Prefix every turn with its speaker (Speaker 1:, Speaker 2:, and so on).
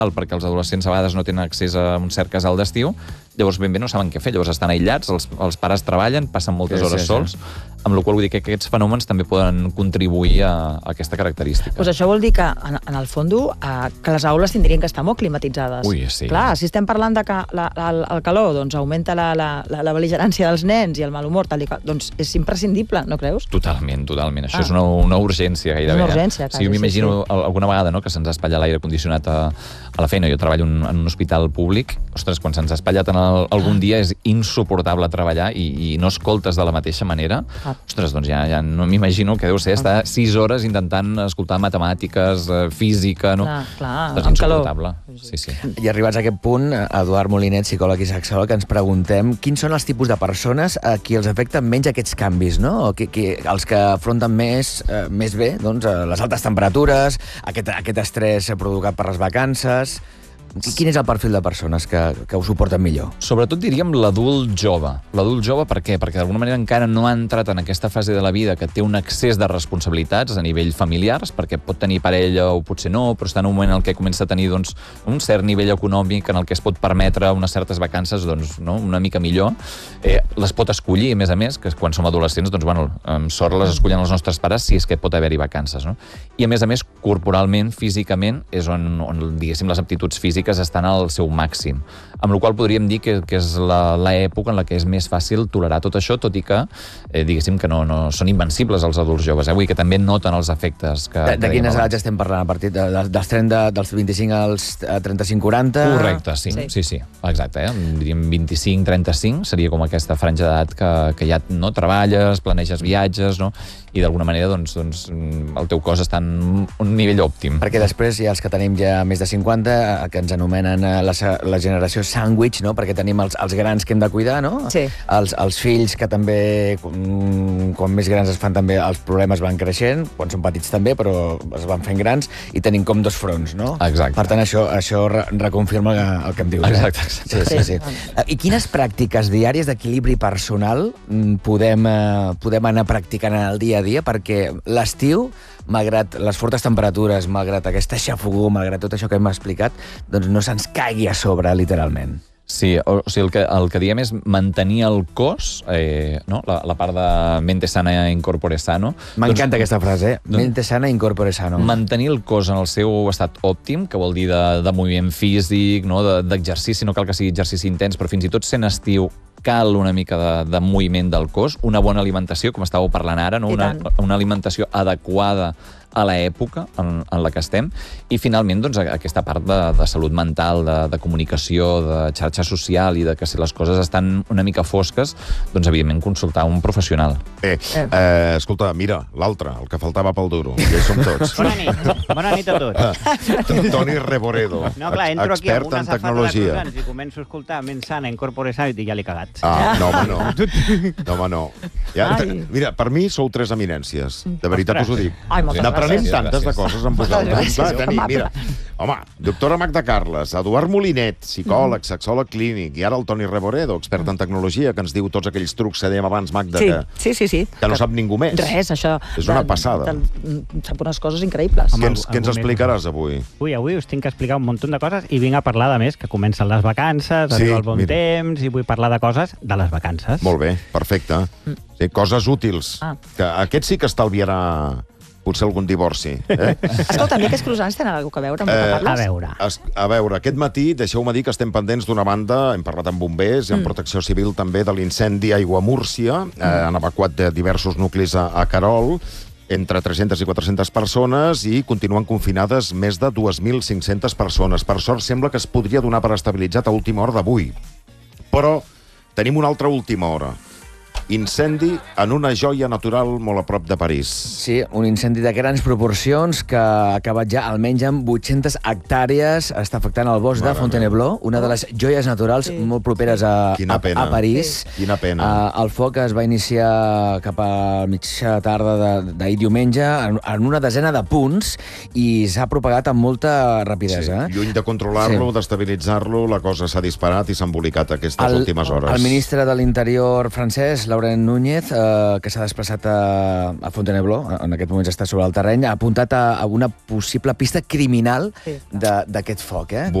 Speaker 1: perquè els adolescents a vegades no tenen accés a un cert casal d'estiu, llavors ben bé no saben què fer, llavors estan aïllats, els pares treballen, passen moltes hores sols, amb la qual vull dir que aquests fenòmens també poden contribuir a aquesta característica.
Speaker 2: Doncs això vol dir que, en el fons, que les aules tindrien que estar molt climatitzades.
Speaker 1: Ui, sí.
Speaker 2: Clar, si estem parlant de que el calor augmenta la bel·ligerància dels nens i el mal humor, doncs és imprescindible, no creus?
Speaker 1: Totalment. Això és una urgència gairebé.
Speaker 2: És una urgència, quasi.
Speaker 1: Sí, jo m'imagino alguna vegada que se'ns ha espatllat l'aire condicionat a la feina. Jo treballo en un hospital públic. Ostres, quan se'ns ha espatllat algun dia és insuportable treballar i no escoltes de la mateixa manera. Ostres, doncs ja no m'imagino que deu ser estar 6 hores intentant escoltar matemàtiques, física, no?
Speaker 2: Clar,
Speaker 1: és insuportable. Sí.
Speaker 3: I arribats a aquest punt, Eduard Molinet, psicòleg i sexòleg, ens preguntem quins són els tipus de persones a qui els afecten menys aquests canvis, no? Els que afronten més bé doncs, les altes temperatures, aquest estrès provocat per les vacances. Quin és el perfil de persones que ho suporten millor?
Speaker 1: Sobretot diríem l'adult jove. L'adult jove per què? Perquè d'alguna manera encara no ha entrat en aquesta fase de la vida que té un excés de responsabilitats a nivell familiars, perquè pot tenir parella o potser no, però està en un moment en què comença a tenir un cert nivell econòmic en el que es pot permetre unes certes vacances una mica millor. Les pot escollir, a més, que quan som adolescents, amb sort les escollen els nostres pares si és que pot haver-hi vacances. No? I a més, corporalment, físicament, és on diguéssim, les aptituds físiques estan al seu màxim. Amb la qual podríem dir que és l'època en la que és més fàcil tolerar tot això, tot i que, diguéssim, que no són invencibles els adults joves. Vull dir que també noten els efectes que...
Speaker 3: De quines edats estem parlant? A partir dels 25 als 35-40?
Speaker 1: Correcte, sí. Exacte, diríem 25-35 seria com aquesta franja d'edat que ja no treballes, planeges viatges, no? I d'alguna manera el teu cos està en un nivell òptim.
Speaker 3: Perquè després hi ha els que tenim ja més de 50, que ens anomenen la generació sandwich, no? Perquè tenim els grans que hem de cuidar, no?
Speaker 2: Sí.
Speaker 3: Els fills que també, quan més grans es fan, també els problemes van creixent, quan són petits també, però es van fent grans, i tenim com dos fronts, no?
Speaker 1: Exacte.
Speaker 3: Per tant, això reconfirma el que em dius.
Speaker 1: Exacte.
Speaker 3: Sí. I quines pràctiques diàries d'equilibri personal podem anar practicant en el dia a dia? Perquè l'estiu, malgrat les fortes temperatures, malgrat aquesta xafogor, malgrat tot això que hem explicat, doncs no se'ns caigui a sobre, literalment.
Speaker 1: Sí, o sigui, el que diem és mantenir el cos, no? La part de mente sana incorpore sano.
Speaker 3: M'encanta aquesta frase, mente sana incorpore sano.
Speaker 1: Mantenir el cos en el seu estat òptim, que vol dir de moviment físic, no? D'exercici, no cal que sigui exercici intens, però fins i tot sent estiu cal una mica de moviment del cos, una bona alimentació, com estàveu parlant ara, no? Una alimentació adequada a l'època en la que estem, i finalment aquesta part de salut mental, de comunicació, de xarxa social, i de que si les coses estan una mica fosques, doncs evidentment consultar un professional.
Speaker 4: Escolta, mira, l'altre, el que faltava pel duro, ja hi som tots.
Speaker 5: Bona nit a tots.
Speaker 4: Toni Reboredo, expert en tecnologia.
Speaker 5: I començo a escoltar Mensana, Incorpore Sano, i ja l'he cagat.
Speaker 4: No, home, no. Mira, per mi sou tres eminències, de veritat us ho dic. N'aprenem tantes de coses amb vosaltres. Mira, home, doctora Magda Carles, Eduard Molinet, psicòleg, sexòleg clínic, i ara el Toni Reboredo, expert en tecnologia, que ens diu tots aquells trucs que dèiem abans, Magda, que no sap ningú més.
Speaker 2: Res, això...
Speaker 4: És una passada.
Speaker 2: Sap unes coses increïbles.
Speaker 4: Què ens explicaràs avui?
Speaker 5: Avui us tinc que explicar un munt de coses i vinc a parlar, de més, que comencen les vacances, arriba el bon temps, i vull parlar de coses de les vacances.
Speaker 4: Molt bé, perfecte. Sí, coses útils. Que aquest sí que estalviarà potser algun divorci.
Speaker 2: Escolta, a mi aquests croissants tenen alguna cosa a veure amb el que parles?
Speaker 4: A veure, aquest matí, deixeu-me dir que estem pendents d'una banda, hem parlat amb bombers i amb protecció civil també, de l'incendi Aigua Múrcia, han evacuat diversos nuclis a Querol, entre 300 i 400 persones, i continuen confinades més de 2.500 persones. Per sort, sembla que es podria donar per estabilitzat a última hora d'avui. Però tenim una altra última hora. Incendi en una joia natural molt a prop de París.
Speaker 3: Sí, un incendi de grans proporcions que ha acabat ja almenys amb 800 hectàrees. Està afectant el bosc de Fontainebleau, una de les joies naturals molt properes a París.
Speaker 4: Quina pena.
Speaker 3: El foc es va iniciar cap a mitja tarda d'ahir diumenge en una desena de punts i s'ha propagat amb molta rapidesa.
Speaker 4: Lluny de controlar-lo, d'estabilitzar-lo, la cosa s'ha disparat i s'ha embolicat aquestes últimes hores.
Speaker 3: El ministre de l'Interior francès, Laurent Lauren Núñez, que s'ha desplaçat a Fontainebleau, en aquest moment està sobre el terreny, ha apuntat a una possible pista criminal d'aquest foc, eh?